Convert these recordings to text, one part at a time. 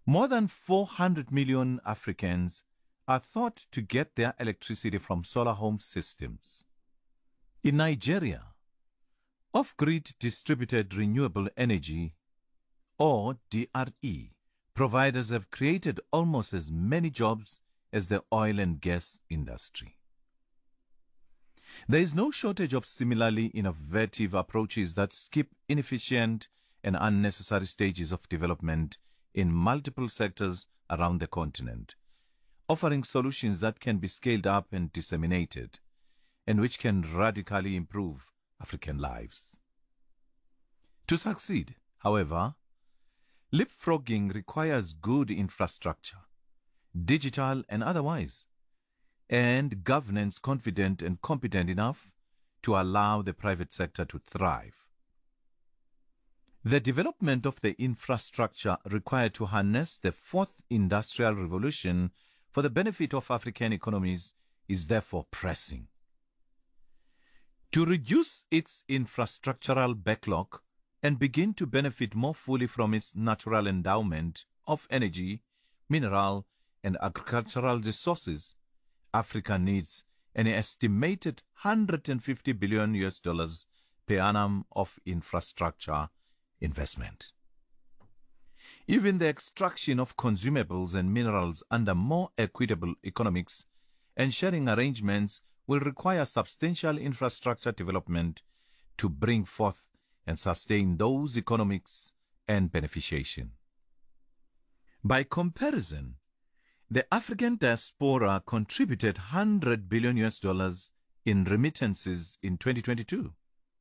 More than 400 million Africans are thought to get their electricity from solar home systems. In Nigeria, off-grid distributed renewable energy, or DRE, providers have created almost as many jobs as the oil and gas industry. There is no shortage of similarly innovative approaches that skip inefficient and unnecessary stages of development in multiple sectors around the continent, offering solutions that can be scaled up and disseminated, and which can radically improve African lives. To succeed, however, leapfrogging requires good infrastructure, digital and otherwise, and governance confident and competent enough to allow the private sector to thrive. The development of the infrastructure required to harness the fourth industrial revolution for the benefit of African economies is therefore pressing. To reduce its infrastructural backlog and begin to benefit more fully from its natural endowment of energy, mineral, and agricultural resources, Africa needs an estimated $150 billion per annum of infrastructure investment. Even the extraction of consumables and minerals under more equitable economics and sharing arrangements will require substantial infrastructure development to bring forth and sustain those economics and beneficiation. By comparison, the African diaspora contributed $100 billion in remittances in 2022.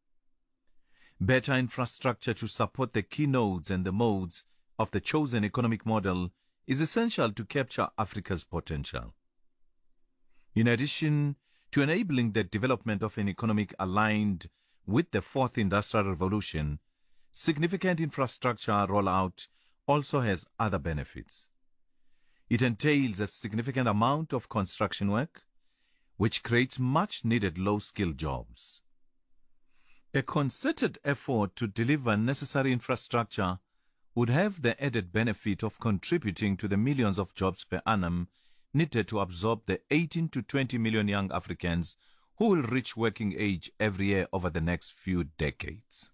Better infrastructure to support the key nodes and the modes of the chosen economic model is essential to capture Africa's potential. In addition to enabling the development of an economic aligned with the fourth industrial revolution, significant infrastructure rollout also has other benefits. It entails a significant amount of construction work, which creates much needed low-skilled jobs. A concerted effort to deliver necessary infrastructure would have the added benefit of contributing to the millions of jobs per annum needed to absorb the 18 to 20 million young Africans who will reach working age every year over the next few decades.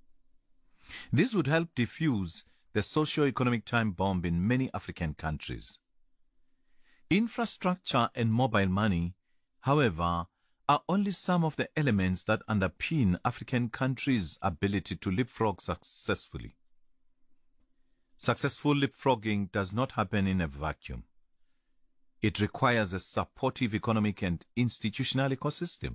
This would help diffuse the socio-economic time bomb in many African countries. Infrastructure and mobile money, however, are only some of the elements that underpin African countries' ability to leapfrog successfully. Successful leapfrogging does not happen in a vacuum. It requires a supportive economic and institutional ecosystem.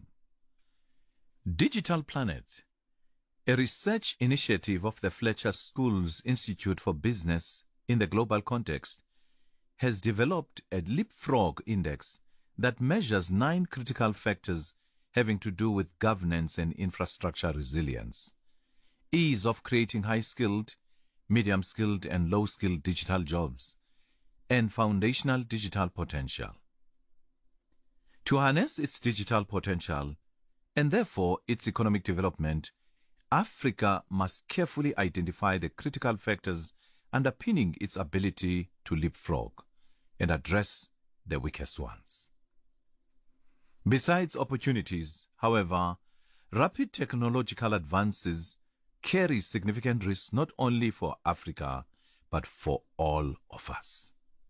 Digital Planet, a research initiative of the Fletcher School's Institute for Business in the global context, has developed a leapfrog index that measures 9 critical factors having to do with governance and infrastructure resilience, ease of creating high-skilled, medium-skilled and low-skilled digital jobs, and foundational digital potential. To harness its digital potential, and therefore its economic development, Africa must carefully identify the critical factors underpinning its ability to leapfrog and address the weakest ones. Besides opportunities, however, rapid technological advances carry significant risks not only for Africa, but for all of us.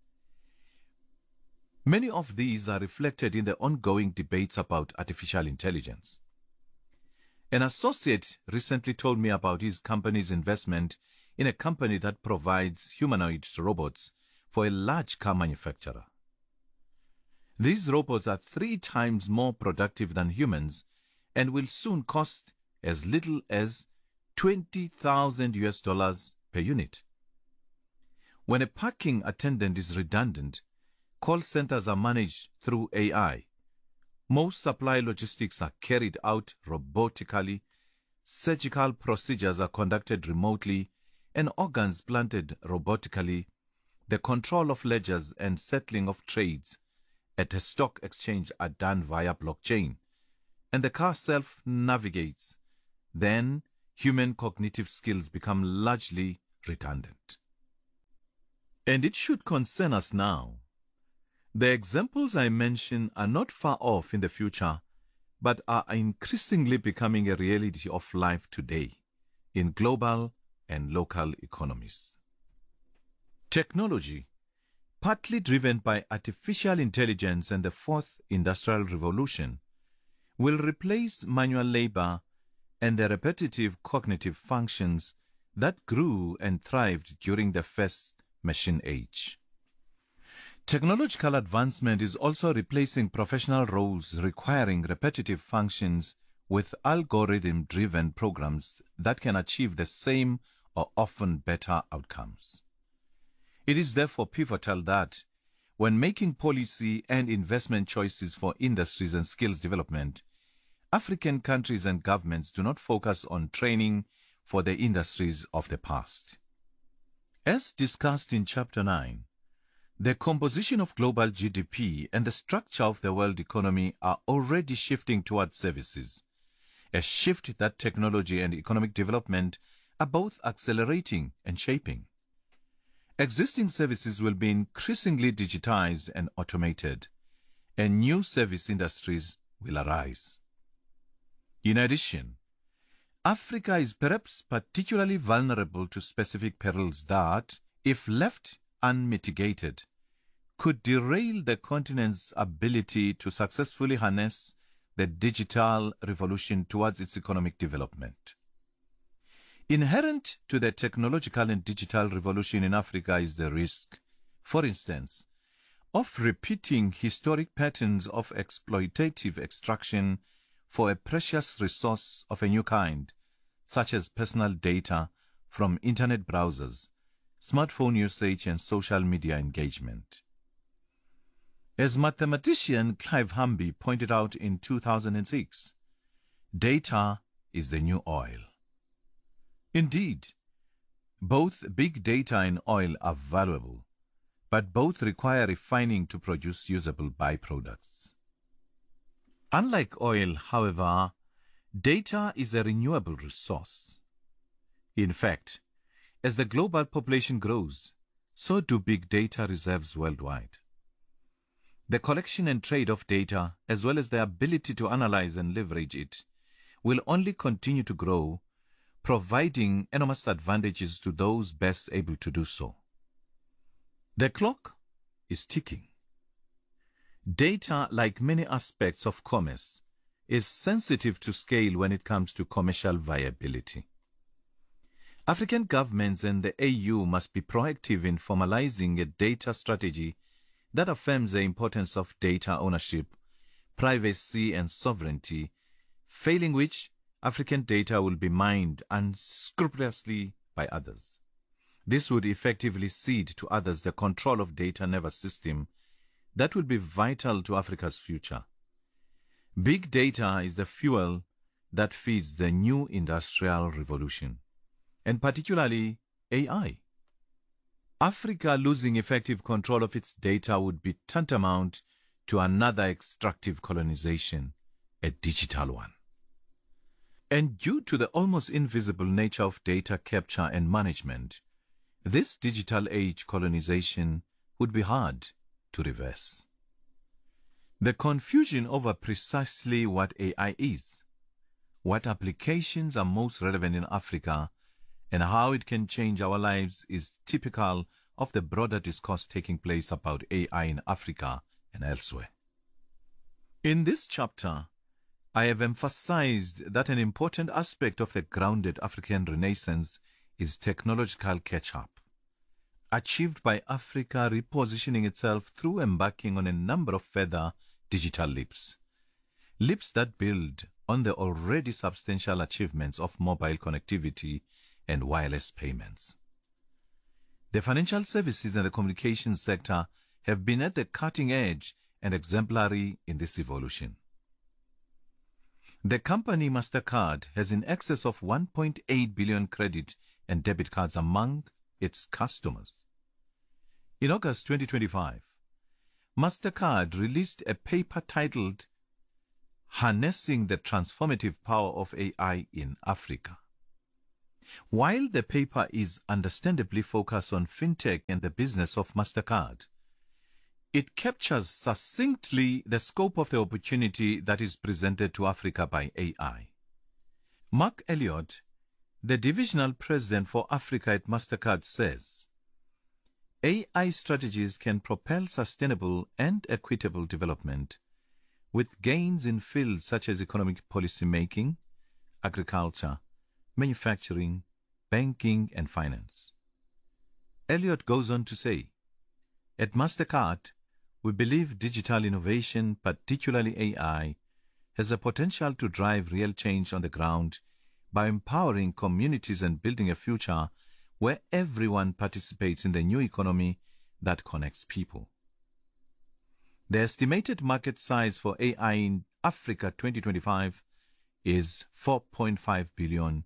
Many of these are reflected in the ongoing debates about artificial intelligence. An associate recently told me about his company's investment in a company that provides humanoid robots for a large car manufacturer. These robots are 3 times more productive than humans and will soon cost as little as $20,000 per unit. When a parking attendant is redundant, call centers are managed through AI. Most supply logistics are carried out robotically, surgical procedures are conducted remotely, and organs planted robotically. The control of ledgers and settling of trades at a stock exchange are done via blockchain, and the car self-navigates. Then, human cognitive skills become largely redundant. And it should concern us now. The examples I mention are not far off in the future, but are increasingly becoming a reality of life today in global and local economies. Technology, partly driven by artificial intelligence and the fourth industrial revolution, will replace manual labor and the repetitive cognitive functions that grew and thrived during the first machine age. Technological advancement is also replacing professional roles requiring repetitive functions with algorithm-driven programs that can achieve the same or often better outcomes. It is therefore pivotal that, when making policy and investment choices for industries and skills development, African countries and governments do not focus on training for the industries of the past. As discussed in Chapter 9, the composition of global GDP and the structure of the world economy are already shifting towards services, a shift that technology and economic development are both accelerating and shaping. Existing services will be increasingly digitized and automated, and new service industries will arise. In addition, Africa is perhaps particularly vulnerable to specific perils that, if left unmitigated, could derail the continent's ability to successfully harness the digital revolution towards its economic development. Inherent to the technological and digital revolution in Africa is the risk, for instance, of repeating historic patterns of exploitative extraction for a precious resource of a new kind, such as personal data from internet browsers, smartphone usage, and social media engagement. As mathematician Clive Hamby pointed out in 2006, data is the new oil. Indeed, both big data and oil are valuable, but both require refining to produce usable byproducts. Unlike oil, however, data is a renewable resource. In fact, as the global population grows, so do big data reserves worldwide. The collection and trade of data, as well as the ability to analyze and leverage it, will only continue to grow, providing enormous advantages to those best able to do so. The clock is ticking. Data, like many aspects of commerce, is sensitive to scale when it comes to commercial viability. African governments and the AU must be proactive in formalizing a data strategy that affirms the importance of data ownership, privacy, and sovereignty, failing which African data will be mined unscrupulously by others. This would effectively cede to others the control of data nervous system that will be vital to Africa's future. Big data is the fuel that feeds the new industrial revolution, and particularly AI. Africa losing effective control of its data would be tantamount to another extractive colonization, a digital one. And due to the almost invisible nature of data capture and management, this digital age colonization would be hard to reverse. The confusion over precisely what AI is, what applications are most relevant in Africa, and how it can change our lives is typical of the broader discourse taking place about AI in Africa and elsewhere. In this chapter, I have emphasized that an important aspect of the grounded African Renaissance is technological catch-up, achieved by Africa repositioning itself through embarking on a number of further digital leaps that build on the already substantial achievements of mobile connectivity and wireless payments. The financial services and the communications sector have been at the cutting edge and exemplary in this evolution. The company MasterCard has in excess of 1.8 billion credit and debit cards among its customers. In August 2025, MasterCard released a paper titled Harnessing the Transformative Power of AI in Africa. While the paper is understandably focused on fintech and the business of MasterCard, it captures succinctly the scope of the opportunity that is presented to Africa by AI. Mark Elliott, the divisional president for Africa at MasterCard, says, AI strategies can propel sustainable and equitable development with gains in fields such as economic policy making, agriculture, manufacturing, banking, and finance. Elliott goes on to say, at MasterCard, we believe digital innovation, particularly AI, has the potential to drive real change on the ground by empowering communities and building a future where everyone participates in the new economy that connects people. The estimated market size for AI in Africa 2025 is $4.5 billion.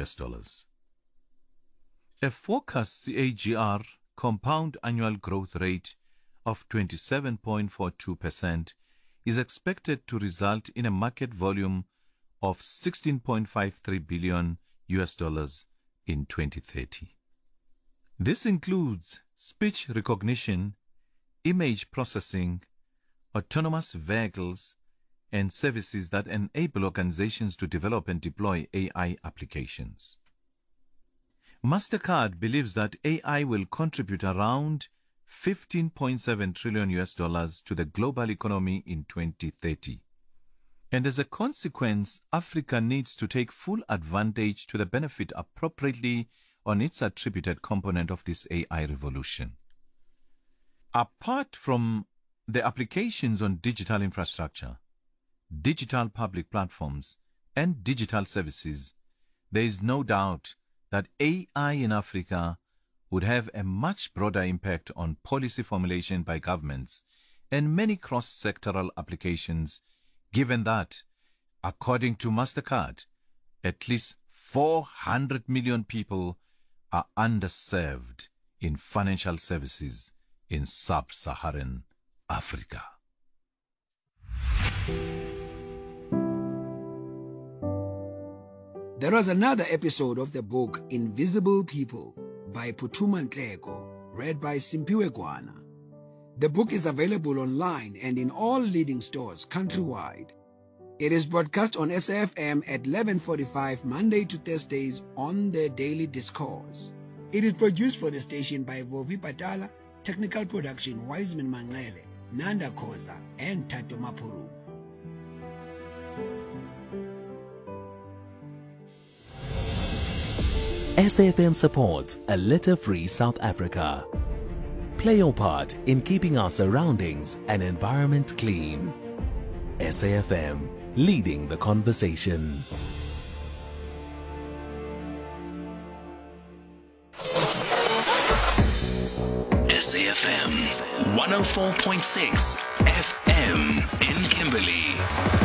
A forecast CAGR, compound annual growth rate, of 27.42% is expected to result in a market volume of $16.53 billion in 2030. This includes speech recognition, image processing, autonomous vehicles, and services that enable organizations to develop and deploy AI applications. MasterCard believes that AI will contribute around $15.7 trillion to the global economy in 2030. And as a consequence, Africa needs to take full advantage to the benefit appropriately on its attributed component of this AI revolution. Apart from the applications on digital infrastructure, digital public platforms, and digital services, there is no doubt that AI in Africa would have a much broader impact on policy formulation by governments and many cross-sectoral applications, given that, according to MasterCard, at least 400 million people are underserved in financial services in sub-Saharan Africa. There was another episode of the book Invisible People by Phuthuma Nhleko, read by Simpiwe Gwana. The book is available online and in all leading stores countrywide. It is broadcast on SAFM at 11:45 Monday to Thursdays on the Daily Discourse. It is produced for the station by Vovi Patala, technical production Wiseman Manglele, Nanda Khoza, and Tato Mapuru. SAFM supports a litter-free South Africa. Play your part in keeping our surroundings and environment clean. SAFM, leading the conversation. SAFM 104.6 FM in Kimberley.